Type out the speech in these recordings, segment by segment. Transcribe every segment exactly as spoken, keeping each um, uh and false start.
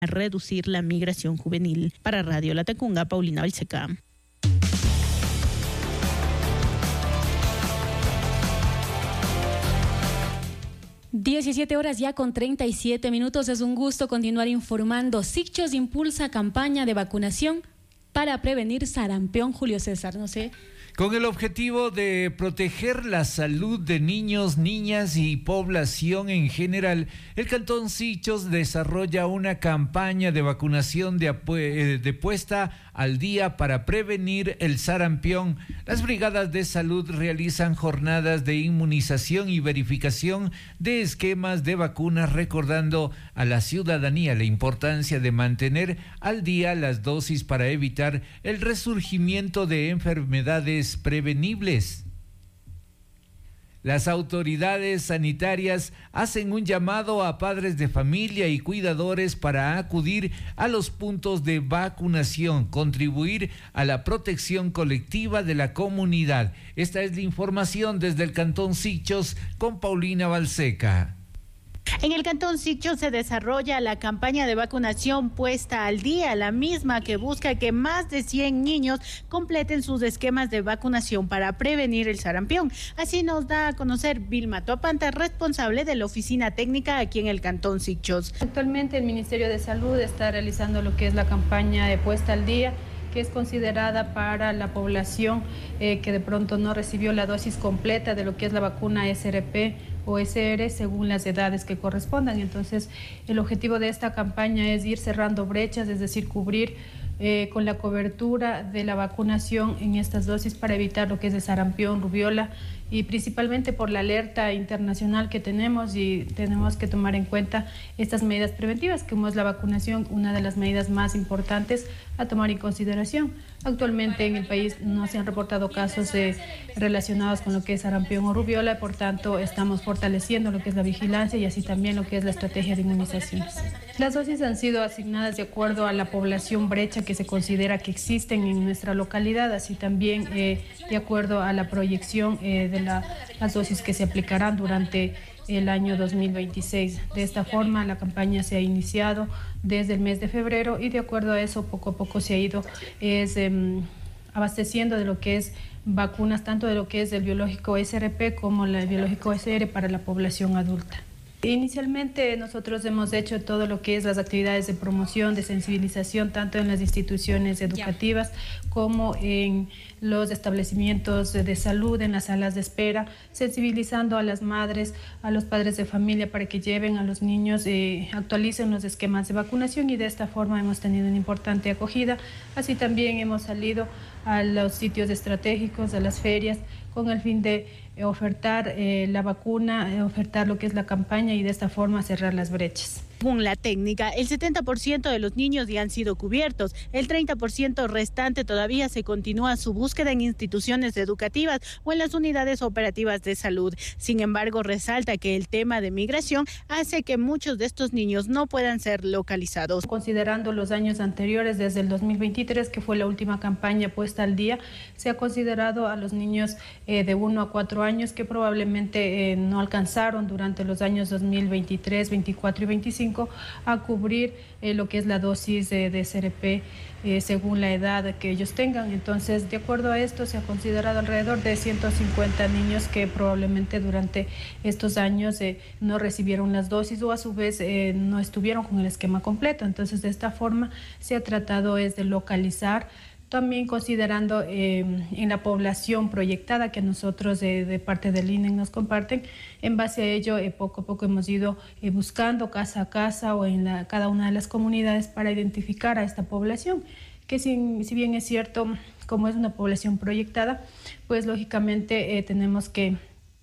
reducir la migración juvenil. Para Radio Latacunga, Paulina Balseca. diecisiete horas ya con treinta y siete minutos. Es un gusto continuar informando. Sicchos impulsa campaña de vacunación para prevenir sarampión. Julio César, no sé. Con el objetivo de proteger la salud de niños, niñas y población en general, el Cantón Sicchos desarrolla una campaña de vacunación de, de puesta al día para prevenir el sarampión. Las brigadas de salud realizan jornadas de inmunización y verificación de esquemas de vacunas, recordando a la ciudadanía la importancia de mantener al día las dosis para evitar el resurgimiento de enfermedades prevenibles. Las autoridades sanitarias hacen un llamado a padres de familia y cuidadores para acudir a los puntos de vacunación, contribuir a la protección colectiva de la comunidad. Esta es la información desde el Cantón Sicchos con Paulina Balseca. En el Cantón Sicchos se desarrolla la campaña de vacunación puesta al día, la misma que busca que más de cien niños completen sus esquemas de vacunación para prevenir el sarampión. Así nos da a conocer Vilma Topanta, responsable de la oficina técnica aquí en el Cantón Sicchos. Actualmente el Ministerio de Salud está realizando lo que es la campaña de puesta al día, que es considerada para la población eh, que de pronto no recibió la dosis completa de lo que es la vacuna S R P o S R según las edades que correspondan. Entonces, el objetivo de esta campaña es ir cerrando brechas, es decir, cubrir eh, con la cobertura de la vacunación en estas dosis para evitar lo que es el sarampión, rubiola, y principalmente por la alerta internacional que tenemos, y tenemos que tomar en cuenta estas medidas preventivas, como es la vacunación, una de las medidas más importantes a tomar en consideración. Actualmente en el país no se han reportado casos eh, relacionados con lo que es sarampión o rubiola, por tanto estamos fortaleciendo lo que es la vigilancia y así también lo que es la estrategia de inmunizaciones. Las dosis han sido asignadas de acuerdo a la población brecha que se considera que existen en nuestra localidad, así también eh, de acuerdo a la proyección eh, de la, las dosis que se aplicarán durante el año dos mil veintiséis. De esta forma, la campaña se ha iniciado desde el mes de febrero y de acuerdo a eso, poco a poco se ha ido es, eh, abasteciendo de lo que es vacunas, tanto de lo que es el biológico S R P como el biológico S R para la población adulta. Inicialmente nosotros hemos hecho todo lo que es las actividades de promoción, de sensibilización, tanto en las instituciones educativas como en los establecimientos de salud, en las salas de espera, sensibilizando a las madres, a los padres de familia para que lleven a los niños, eh, actualicen los esquemas de vacunación, y de esta forma hemos tenido una importante acogida. Así también hemos salido a los sitios estratégicos, a las ferias, con el fin de ofertar eh, la vacuna, eh, ofertar lo que es la campaña y de esta forma cerrar las brechas. Según la técnica, el setenta por ciento de los niños ya han sido cubiertos, el treinta por ciento restante todavía se continúa su búsqueda en instituciones educativas o en las unidades operativas de salud. Sin embargo, resalta que el tema de migración hace que muchos de estos niños no puedan ser localizados. Considerando los años anteriores, desde el dos mil veintitrés, que fue la última campaña puesta al día, se ha considerado a los niños eh, de uno a cuatro años que probablemente eh, no alcanzaron durante los años dos mil veintitrés, veinticuatro y veinticinco a cubrir eh, lo que es la dosis de, de S R P eh, según la edad que ellos tengan. Entonces, de acuerdo a esto, se ha considerado alrededor de ciento cincuenta niños que probablemente durante estos años eh, no recibieron las dosis o a su vez eh, no estuvieron con el esquema completo. Entonces, de esta forma se ha tratado es de localizar, también considerando eh, en la población proyectada que nosotros de, de parte del I N E nos comparten. En base a ello, eh, poco a poco hemos ido eh, buscando casa a casa o en la, cada una de las comunidades para identificar a esta población, que si, si bien es cierto, como es una población proyectada, pues lógicamente eh, tenemos que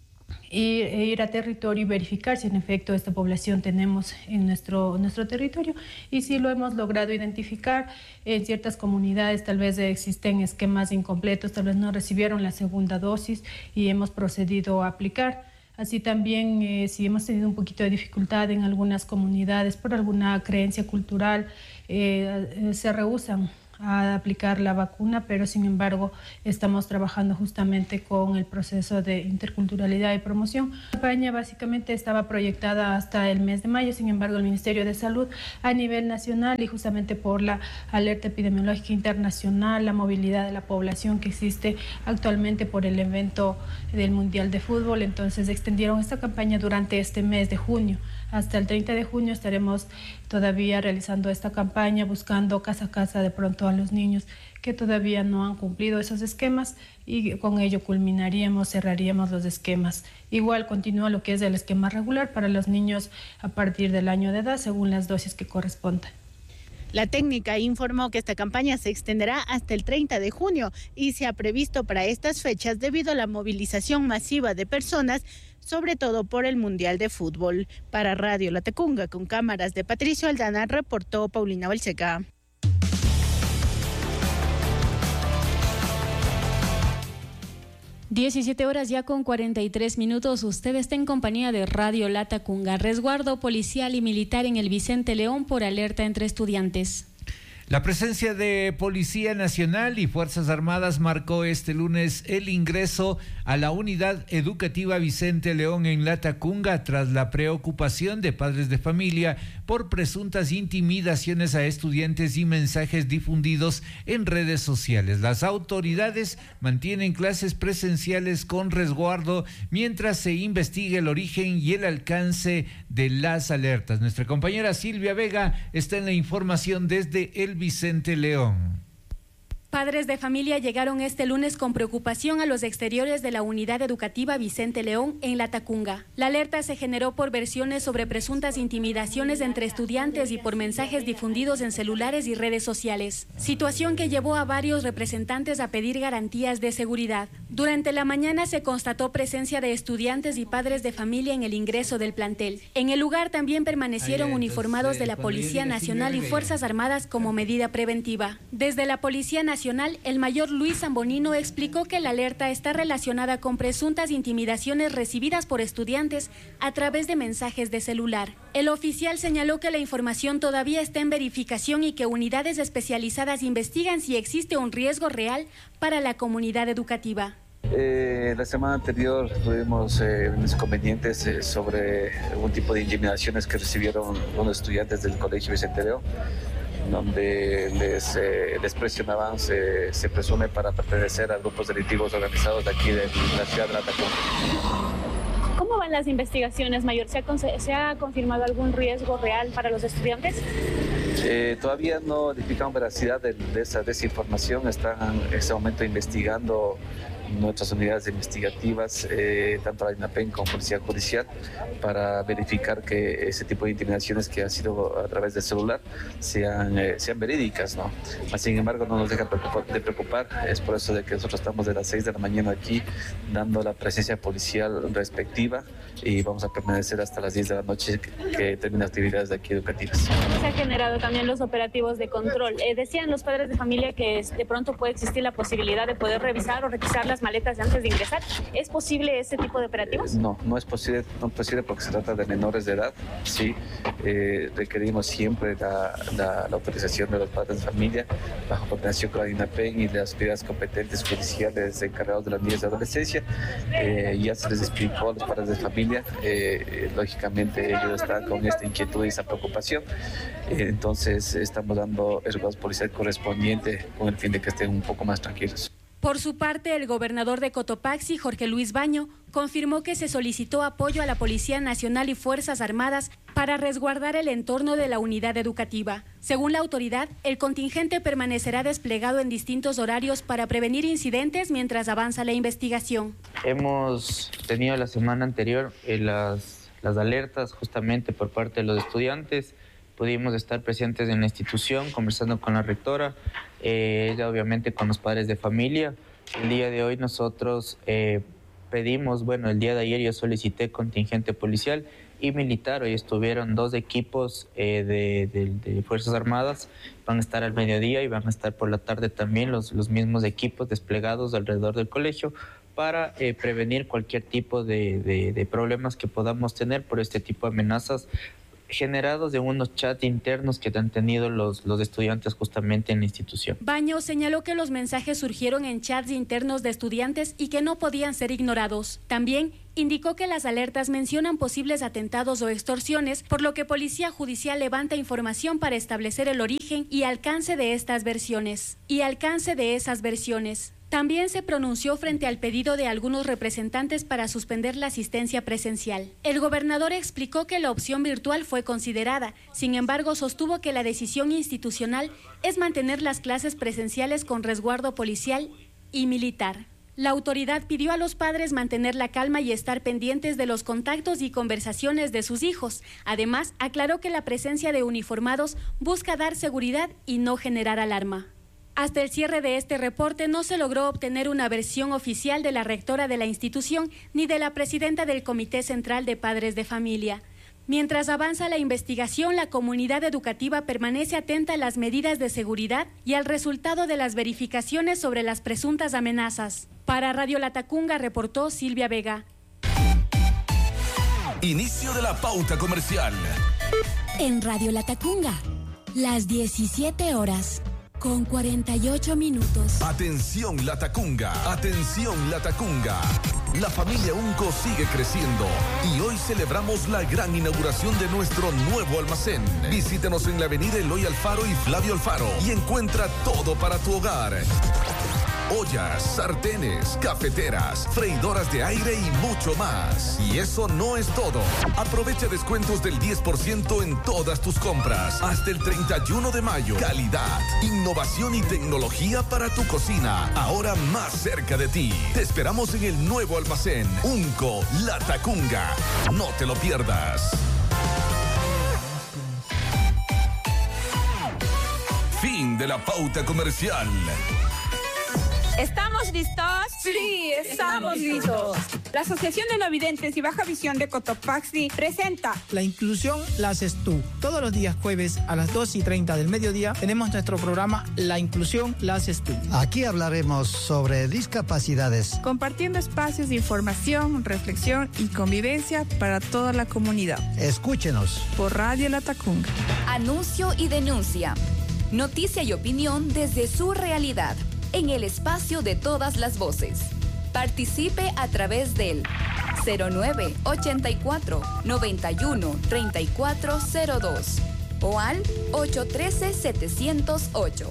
Ir, ir a territorio y verificar si en efecto esta población tenemos en nuestro, nuestro territorio, y si lo hemos logrado identificar. En ciertas comunidades tal vez existen esquemas incompletos, tal vez no recibieron la segunda dosis y hemos procedido a aplicar. Así también, eh, si hemos tenido un poquito de dificultad en algunas comunidades por alguna creencia cultural, eh, se rehúsan a aplicar la vacuna, pero sin embargo estamos trabajando justamente con el proceso de interculturalidad y promoción. La campaña básicamente estaba proyectada hasta el mes de mayo, sin embargo el Ministerio de Salud a nivel nacional y justamente por la alerta epidemiológica internacional, la movilidad de la población que existe actualmente por el evento del Mundial de Fútbol, entonces extendieron esta campaña durante este mes de junio. Hasta el treinta de junio estaremos todavía realizando esta campaña, buscando casa a casa de pronto a los niños que todavía no han cumplido esos esquemas y con ello culminaríamos, cerraríamos los esquemas. Igual continúa lo que es el esquema regular para los niños a partir del año de edad según las dosis que correspondan. La técnica informó que esta campaña se extenderá hasta el treinta de junio y se ha previsto para estas fechas debido a la movilización masiva de personas, sobre todo por el Mundial de Fútbol. Para Radio La Tacunga, con cámaras de Patricio Aldana, reportó Paulina Balseca. diecisiete horas ya con cuarenta y tres minutos. Usted está en compañía de Radio La Tacunga. Resguardo policial y militar en el Vicente León por alerta entre estudiantes. La presencia de Policía Nacional y Fuerzas Armadas marcó este lunes el ingreso a la Unidad Educativa Vicente León en La Tacunga tras la preocupación de padres de familia por presuntas intimidaciones a estudiantes y mensajes difundidos en redes sociales. Las autoridades mantienen clases presenciales con resguardo mientras se investiga el origen y el alcance de las alertas. Nuestra compañera Silvia Vega está en la información desde el Vicente León. Padres de familia llegaron este lunes con preocupación a los exteriores de la Unidad Educativa Vicente León en La Tacunga. La alerta se generó por versiones sobre presuntas intimidaciones entre estudiantes y por mensajes difundidos en celulares y redes sociales, situación que llevó a varios representantes a pedir garantías de seguridad. Durante la mañana se constató presencia de estudiantes y padres de familia en el ingreso del plantel. En el lugar también permanecieron uniformados de la Policía Nacional y Fuerzas Armadas como medida preventiva. Desde la Policía Nacional, el mayor Luis Zambonino explicó que la alerta está relacionada con presuntas intimidaciones recibidas por estudiantes a través de mensajes de celular. El oficial señaló que la información todavía está en verificación y que unidades especializadas investigan si existe un riesgo real para la comunidad educativa. Eh, la semana anterior tuvimos eh, inconvenientes eh, sobre algún tipo de intimidaciones que recibieron unos estudiantes del Colegio Vicente León, donde les, eh, les presionaban, se, se presume, para pertenecer a grupos delictivos organizados de aquí de la ciudad de La Tacunga. ¿Cómo van las investigaciones, mayor? ¿Se ha, ¿Se ha confirmado algún riesgo real para los estudiantes? Eh, todavía no identificamos veracidad de, de esa desinformación. Están en este momento investigando nuestras unidades investigativas, eh, tanto la INAPEN como Policía Judicial, para verificar que ese tipo de intimidaciones que han sido a través del celular sean, eh, sean verídicas, ¿no? Sin embargo, no nos deja de preocupar. Es por eso de que nosotros estamos de las seis de la mañana aquí dando la presencia policial respectiva y vamos a permanecer hasta las diez de la noche que, que terminen actividades de aquí educativas. Se han generado también los operativos de control. Eh, decían los padres de familia que de pronto puede existir la posibilidad de poder revisar o requisar las maletas antes de ingresar. ¿Es posible ese tipo de operativos? Eh, no, no es posible, no es posible porque se trata de menores de edad. Sí, eh, requerimos siempre la, la, la autorización de los padres de familia bajo coordinación con la INAPEN y las autoridades competentes judiciales encargados de las niñas de adolescencia. Eh, ya se les explicó a los padres de familia, eh, lógicamente ellos están con esta inquietud y esta preocupación. Eh, entonces estamos dando el resguardo policial correspondiente con el fin de que estén un poco más tranquilos. Por su parte, el gobernador de Cotopaxi, Jorge Luis Baño, confirmó que se solicitó apoyo a la Policía Nacional y Fuerzas Armadas para resguardar el entorno de la unidad educativa. Según la autoridad, el contingente permanecerá desplegado en distintos horarios para prevenir incidentes mientras avanza la investigación. Hemos tenido la semana anterior eh, las, las alertas justamente por parte de los estudiantes. Pudimos estar presentes en la institución, conversando con la rectora, eh, ella obviamente con los padres de familia. El día de hoy nosotros eh, pedimos, bueno, el día de ayer yo solicité contingente policial y militar. Hoy estuvieron dos equipos eh, de, de, de Fuerzas Armadas, van a estar al mediodía y van a estar por la tarde también los, los mismos equipos desplegados alrededor del colegio para eh, prevenir cualquier tipo de, de, de problemas que podamos tener por este tipo de amenazas generados de unos chats internos que han tenido los, los estudiantes justamente en la institución. Baños señaló que los mensajes surgieron en chats internos de estudiantes y que no podían ser ignorados. También indicó que las alertas mencionan posibles atentados o extorsiones, por lo que Policía Judicial levanta información para establecer el origen y alcance de estas versiones. Y alcance de esas versiones. También se pronunció frente al pedido de algunos representantes para suspender la asistencia presencial. El gobernador explicó que la opción virtual fue considerada, sin embargo sostuvo que la decisión institucional es mantener las clases presenciales con resguardo policial y militar. La autoridad pidió a los padres mantener la calma y estar pendientes de los contactos y conversaciones de sus hijos. Además, aclaró que la presencia de uniformados busca dar seguridad y no generar alarma. Hasta el cierre de este reporte no se logró obtener una versión oficial de la rectora de la institución ni de la presidenta del Comité Central de Padres de Familia. Mientras avanza la investigación, la comunidad educativa permanece atenta a las medidas de seguridad y al resultado de las verificaciones sobre las presuntas amenazas. Para Radio Latacunga reportó Silvia Vega. Inicio de la pauta comercial. En Radio Latacunga, las diecisiete horas. Con cuarenta y ocho minutos. Atención Latacunga, atención Latacunga. La familia Unco sigue creciendo y hoy celebramos la gran inauguración de nuestro nuevo almacén. Visítenos en la avenida Eloy Alfaro y Flavio Alfaro y encuentra todo para tu hogar. Ollas, sartenes, cafeteras, freidoras de aire y mucho más. Y eso no es todo. Aprovecha descuentos del diez por ciento en todas tus compras. Hasta el treinta y uno de mayo. Calidad, innovación y tecnología para tu cocina. Ahora más cerca de ti. Te esperamos en el nuevo almacén. Unco, Latacunga. No te lo pierdas. Fin de la pauta comercial. ¿Estamos listos? Sí, estamos listos. La Asociación de No Videntes y Baja Visión de Cotopaxi presenta La inclusión la haces tú. Todos los días jueves a las dos y treinta del mediodía tenemos nuestro programa La inclusión la haces tú. Aquí hablaremos sobre discapacidades, compartiendo espacios de información, reflexión y convivencia para toda la comunidad. Escúchenos por Radio Latacunga. Anuncio y denuncia. Noticia y opinión desde su realidad. En el espacio de todas las voces. Participe a través del cero nueve ochenta y cuatro noventa y uno treinta y cuatro cero dos o al ocho uno tres siete cero ocho.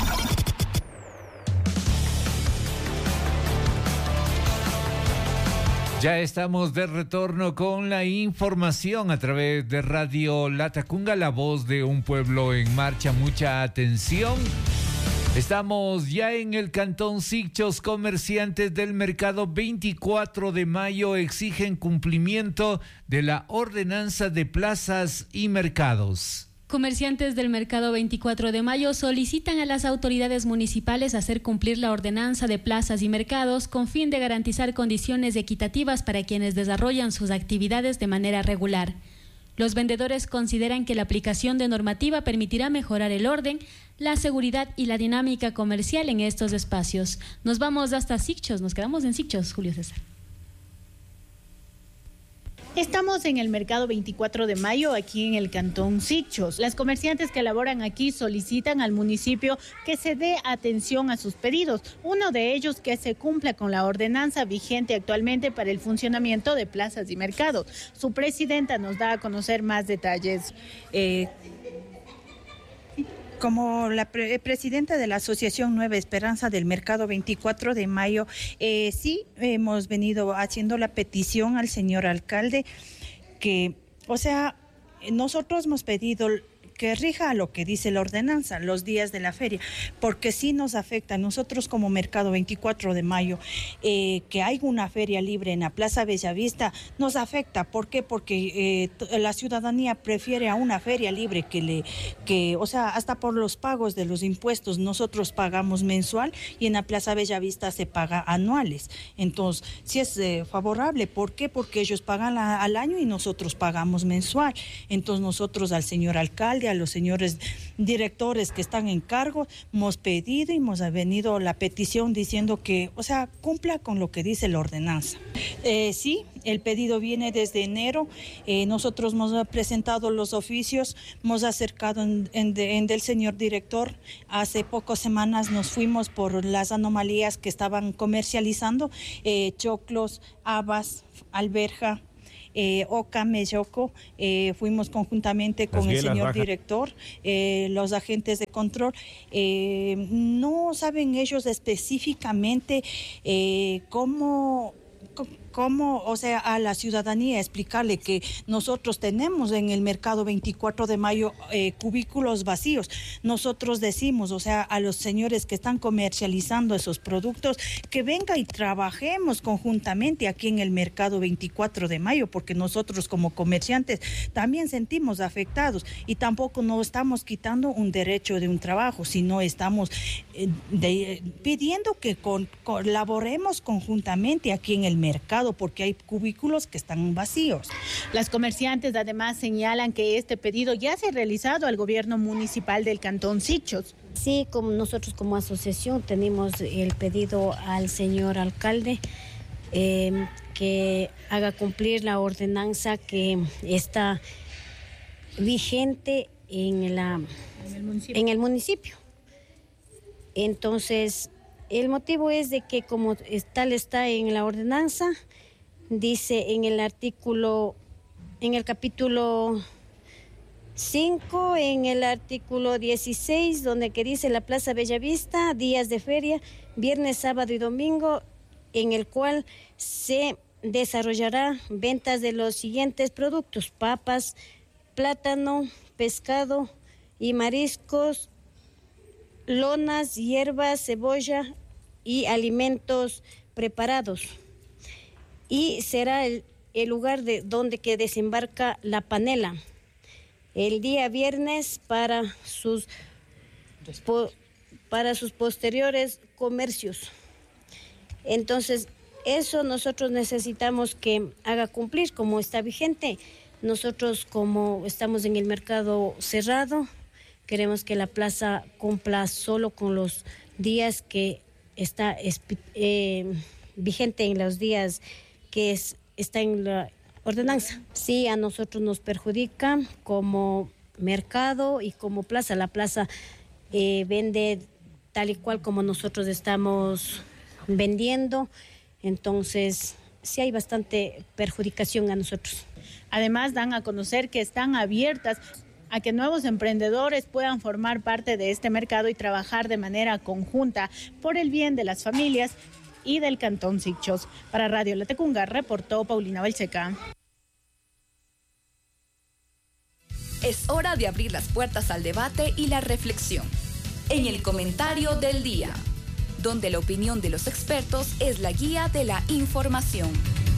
Ya estamos de retorno con la información a través de Radio Latacunga, la voz de un pueblo en marcha. Mucha atención. Estamos ya en el Cantón Sichos. Comerciantes del mercado veinticuatro de mayo exigen cumplimiento de la ordenanza de plazas y mercados. Comerciantes del mercado veinticuatro de mayo solicitan a las autoridades municipales hacer cumplir la ordenanza de plazas y mercados con fin de garantizar condiciones equitativas para quienes desarrollan sus actividades de manera regular. Los vendedores consideran que la aplicación de normativa permitirá mejorar el orden, la seguridad y la dinámica comercial en estos espacios. Nos vamos hasta Sichos, nos quedamos en Sichos, Julio César. Estamos en el mercado veinticuatro de mayo, aquí en el Cantón Sichos. Las comerciantes que laboran aquí solicitan al municipio que se dé atención a sus pedidos. Uno de ellos, que se cumpla con la ordenanza vigente actualmente para el funcionamiento de plazas y mercados. Su presidenta nos da a conocer más detalles. Eh, Como la pre presidenta de la Asociación Nueva Esperanza del Mercado veinticuatro de mayo, eh, sí hemos venido haciendo la petición al señor alcalde que, o sea, nosotros hemos pedido que rija lo que dice la ordenanza, los días de la feria, porque sí nos afecta. Nosotros como Mercado veinticuatro de mayo, eh, que hay una feria libre en la Plaza Bellavista, nos afecta. ¿Por qué? Porque eh, la ciudadanía prefiere a una feria libre que le, que, o sea, hasta por los pagos de los impuestos, nosotros pagamos mensual y en la Plaza Bellavista se paga anuales. Entonces, sí es eh, favorable. ¿Por qué? Porque ellos pagan la, al año y nosotros pagamos mensual. Entonces, nosotros al señor alcalde, alcalde, a los señores directores que están en cargo, hemos pedido y hemos venido la petición diciendo que, o sea, cumpla con lo que dice la ordenanza. Eh, sí, el pedido viene desde enero, eh, nosotros hemos presentado los oficios, hemos acercado en, en, en del señor director, hace pocas semanas nos fuimos por las anomalías que estaban comercializando, eh, choclos, habas, alberja, Eh, Oca, Meyoco, eh, fuimos conjuntamente con el señor bajas. director, eh, los agentes de control. Eh, no saben ellos específicamente eh, cómo... cómo, o sea, a la ciudadanía explicarle que nosotros tenemos en el mercado veinticuatro de mayo eh, cubículos vacíos. Nosotros decimos, o sea, a los señores que están comercializando esos productos, que venga y trabajemos conjuntamente aquí en el mercado veinticuatro de mayo, porque nosotros como comerciantes también sentimos afectados y tampoco no estamos quitando un derecho de un trabajo, sino estamos eh, de, pidiendo que con, colaboremos conjuntamente aquí en el mercado, porque hay cubículos que están vacíos. Las comerciantes además señalan que este pedido ya se ha realizado al gobierno municipal del Cantón Sichos. Sí, como nosotros como asociación tenemos el pedido al señor alcalde eh, que haga cumplir la ordenanza que está vigente en, la, en, el, municipio. en el municipio. Entonces, el motivo es de que como tal está en la ordenanza, dice en el artículo, en el capítulo cinco, en el artículo dieciséis, donde que dice la Plaza Bellavista, días de feria, viernes, sábado y domingo, en el cual se desarrollará ventas de los siguientes productos: papas, plátano, pescado y mariscos, lonas, hierbas, cebolla y alimentos preparados. Y será el, el lugar de donde que desembarca la panela el día viernes para sus, po, para sus posteriores comercios. Entonces, eso nosotros necesitamos que haga cumplir como está vigente. Nosotros, como estamos en el mercado cerrado, queremos que la plaza cumpla solo con los días que está eh, vigente, en los días que es, está en la ordenanza. Sí, a nosotros nos perjudica como mercado y como plaza. La plaza eh, vende tal y cual como nosotros estamos vendiendo, entonces sí hay bastante perjudicación a nosotros. Además, dan a conocer que están abiertas a que nuevos emprendedores puedan formar parte de este mercado y trabajar de manera conjunta por el bien de las familias y del Cantón Sichos. Para Radio Latacunga, reportó Paulina Balseca. Es hora de abrir las puertas al debate y la reflexión. En el comentario del día, donde la opinión de los expertos es la guía de la información.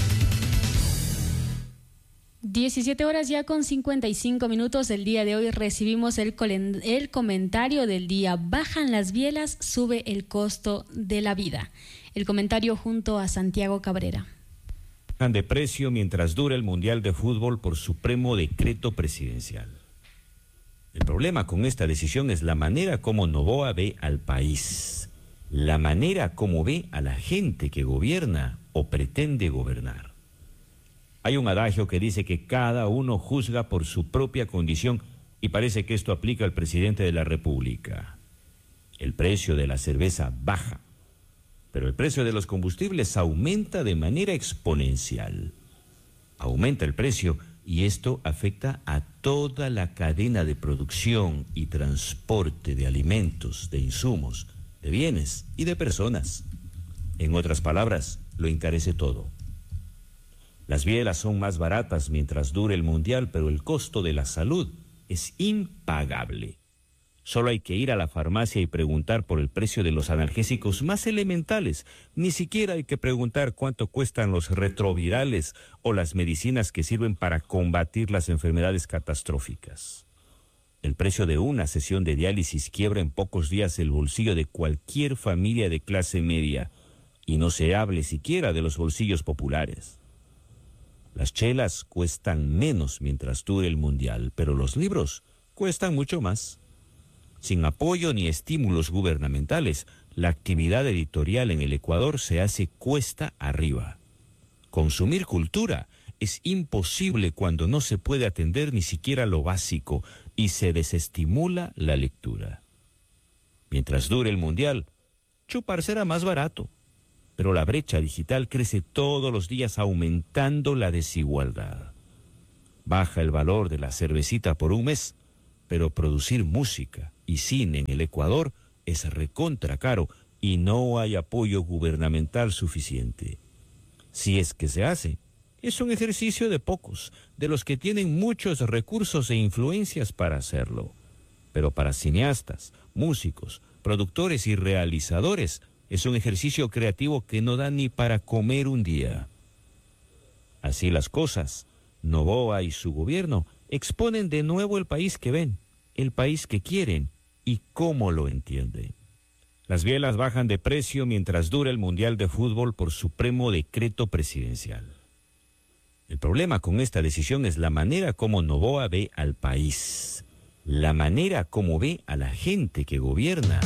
diecisiete horas ya con cincuenta y cinco minutos del día de hoy. Recibimos el, el comentario del día. Bajan las bielas, sube el costo de la vida. El comentario junto a Santiago Cabrera. Bajan de precio mientras dura el Mundial de Fútbol por supremo decreto presidencial. El problema con esta decisión es la manera como Noboa ve al país, la manera como ve a la gente que gobierna o pretende gobernar. Hay un adagio que dice que cada uno juzga por su propia condición y parece que esto aplica al presidente de la República. El precio de la cerveza baja, pero el precio de los combustibles aumenta de manera exponencial. Aumenta el precio y esto afecta a toda la cadena de producción y transporte de alimentos, de insumos, de bienes y de personas. En otras palabras, lo encarece todo. Las bielas son más baratas mientras dure el Mundial, pero el costo de la salud es impagable. Solo hay que ir a la farmacia y preguntar por el precio de los analgésicos más elementales. Ni siquiera hay que preguntar cuánto cuestan los retrovirales o las medicinas que sirven para combatir las enfermedades catastróficas. El precio de una sesión de diálisis quiebra en pocos días el bolsillo de cualquier familia de clase media, y no se hable siquiera de los bolsillos populares. Las chelas cuestan menos mientras dure el Mundial, pero los libros cuestan mucho más. Sin apoyo ni estímulos gubernamentales, la actividad editorial en el Ecuador se hace cuesta arriba. Consumir cultura es imposible cuando no se puede atender ni siquiera lo básico y se desestimula la lectura. Mientras dure el mundial, chupar será más barato, pero la brecha digital crece todos los días aumentando la desigualdad. Baja el valor de la cervecita por un mes, pero producir música y cine en el Ecuador es recontra caro y no hay apoyo gubernamental suficiente. Si es que se hace, es un ejercicio de pocos, de los que tienen muchos recursos e influencias para hacerlo. Pero para cineastas, músicos, productores y realizadores, es un ejercicio creativo que no da ni para comer un día. Así las cosas, Noboa y su gobierno exponen de nuevo el país que ven, el país que quieren y cómo lo entienden. Las bielas bajan de precio mientras dura el Mundial de Fútbol por supremo decreto presidencial. El problema con esta decisión es la manera como Noboa ve al país, la manera como ve a la gente que gobierna.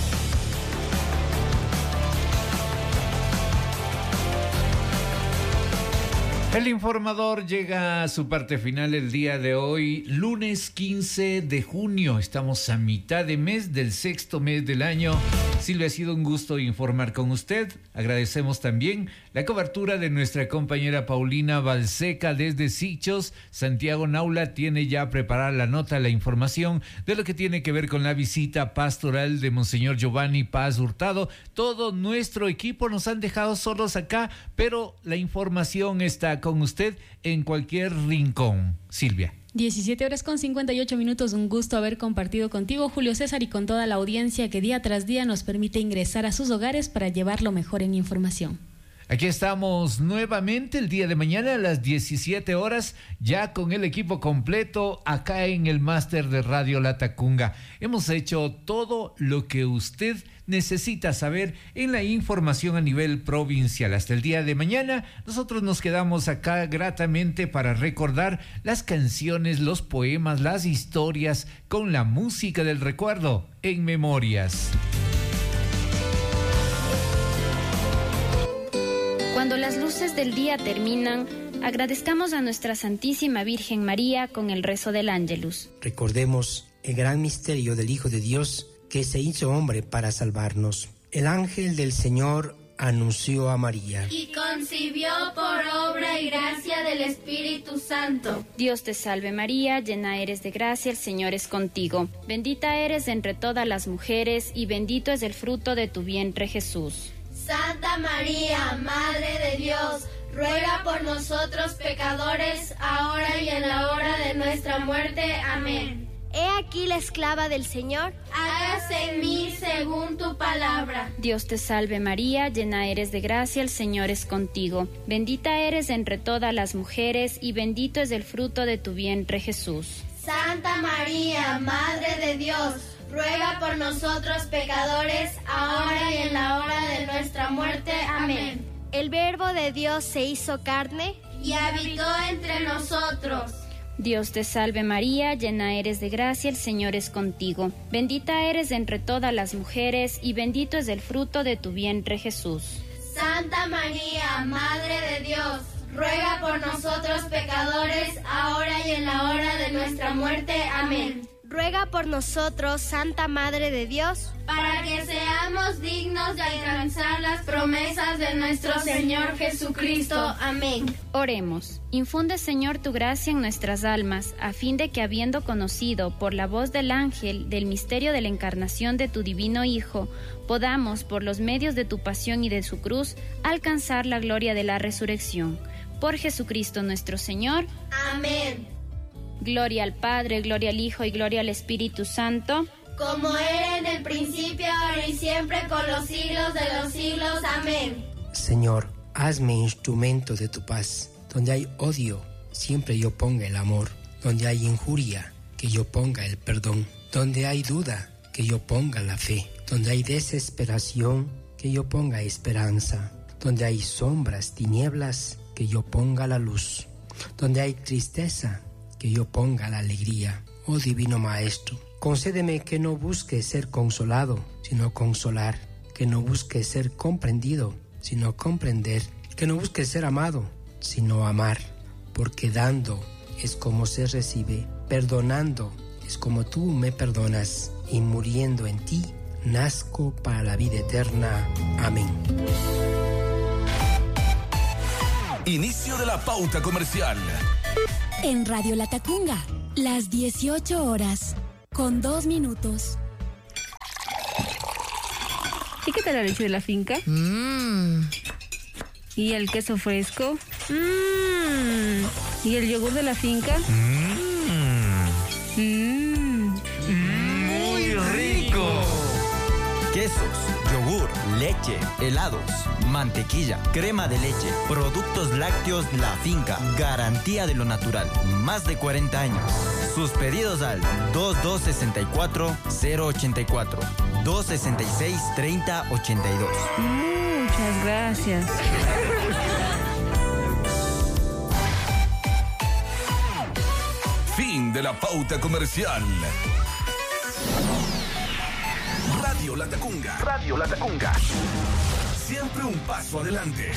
El informador llega a su parte final el día de hoy, lunes quince de junio. Estamos a mitad de mes del sexto mes del año. Silvia, ha sido un gusto informar con usted. Agradecemos también la cobertura de nuestra compañera Paulina Balseca desde Sichos. Santiago Naula tiene ya preparada la nota, la información de lo que tiene que ver con la visita pastoral de Monseñor Giovanni Paz Hurtado. Todo nuestro equipo nos han dejado solos acá, pero la información está con usted en cualquier rincón. Silvia. diecisiete horas con cincuenta y ocho minutos, un gusto haber compartido contigo, Julio César, y con toda la audiencia que día tras día nos permite ingresar a sus hogares para llevar lo mejor en información. Aquí estamos nuevamente el día de mañana a las diecisiete horas, ya con el equipo completo acá en el máster de Radio Latacunga. Hemos hecho todo lo que usted necesita saber en la información a nivel provincial. Hasta el día de mañana, nosotros nos quedamos acá gratamente para recordar las canciones, los poemas, las historias con la música del recuerdo en Memorias. Cuando las luces del día terminan, agradezcamos a nuestra Santísima Virgen María con el rezo del Ángelus. Recordemos el gran misterio del Hijo de Dios que se hizo hombre para salvarnos. El ángel del Señor anunció a María. Y concibió por obra y gracia del Espíritu Santo. Dios te salve María, llena eres de gracia, el Señor es contigo. Bendita eres entre todas las mujeres y bendito es el fruto de tu vientre Jesús. Santa María, Madre de Dios, ruega por nosotros pecadores, ahora y en la hora de nuestra muerte. Amén. He aquí la esclava del Señor. Hágase en mí según tu palabra. Dios te salve María, llena eres de gracia, el Señor es contigo. Bendita eres entre todas las mujeres y bendito es el fruto de tu vientre Jesús. Santa María, Madre de Dios, ruega por nosotros pecadores, ahora y en la hora de nuestra muerte. Amén. El Verbo de Dios se hizo carne y habitó entre nosotros. Dios te salve María, llena eres de gracia, el Señor es contigo. Bendita eres entre todas las mujeres y bendito es el fruto de tu vientre Jesús. Santa María, Madre de Dios, ruega por nosotros pecadores, ahora y en la hora de nuestra muerte. Amén. Ruega por nosotros, Santa Madre de Dios, para que seamos dignos de alcanzar las promesas de nuestro Señor Jesucristo. Amén. Oremos. Infunde, Señor, tu gracia en nuestras almas, a fin de que, habiendo conocido por la voz del ángel del misterio de la encarnación de tu divino Hijo, podamos, por los medios de tu pasión y de su cruz, alcanzar la gloria de la resurrección. Por Jesucristo nuestro Señor. Amén. Gloria al Padre, gloria al Hijo y gloria al Espíritu Santo. Como era en el principio, ahora y siempre, con los siglos de los siglos. Amén. Señor, hazme instrumento de tu paz. Donde hay odio, siempre yo ponga el amor. Donde hay injuria, que yo ponga el perdón. Donde hay duda, que yo ponga la fe. Donde hay desesperación, que yo ponga esperanza. Donde hay sombras, tinieblas, que yo ponga la luz. Donde hay tristeza, que yo ponga la alegría. oh Divino Maestro. Concédeme que no busque ser consolado, sino consolar, que no busque ser comprendido, sino comprender, que no busque ser amado, sino amar, porque dando es como se recibe, perdonando es como tú me perdonas, y muriendo en ti, nazco para la vida eterna. Amén. Inicio de la pauta comercial. En Radio Latacunga, las dieciocho horas, con dos minutos. ¿Y qué tal la leche de la finca? Mmm. ¿Y el queso fresco? Mmm. ¿Y el yogur de la finca? Mmm. Mmm. Muy rico. Quesos, yogur, leche, helados, mantequilla, crema de leche, productos lácteos La Finca, garantía de lo natural, más de cuarenta años. Sus pedidos al dos dos seis cuatro cero ocho cuatro, dos seis seis treinta ochenta y dos. Muchas gracias. Fin de la pauta comercial. Radio Latacunga. Radio Latacunga. Siempre un paso adelante.